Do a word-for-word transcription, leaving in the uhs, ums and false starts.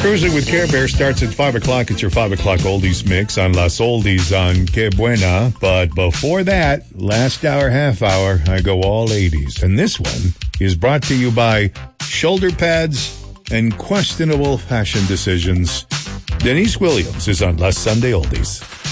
Cruising with Care Bear starts at five o'clock. It's your five o'clock oldies mix on Las Oldies on Que Buena. But before that, last hour, half hour, I go all eighties. And this one is brought to you by Shoulder Pads and Questionable Fashion Decisions. Denise Williams is on Last Sunday Oldies.